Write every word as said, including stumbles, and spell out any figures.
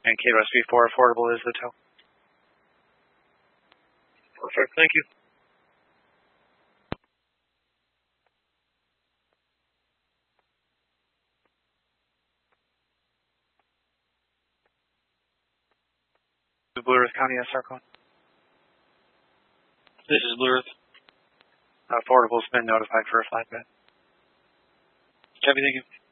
And K W S V four affordable is the tow. Perfect, thank you. Blue Earth County S R code. This is Blue Earth. Affordable's been notified for a flatbed. Copy, thank you.